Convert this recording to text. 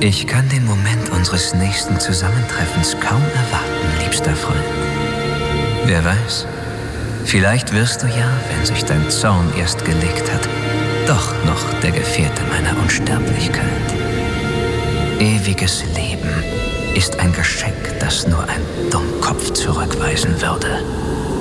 Ich kann den Moment unseres nächsten Zusammentreffens kaum erwarten, liebster Freund. Wer weiß, vielleicht wirst du ja, wenn sich dein Zorn erst gelegt hat, doch noch der Gefährte meiner Unsterblichkeit. Ewiges Leben ist ein Geschenk, das nur ein Dummkopf zurückweisen würde.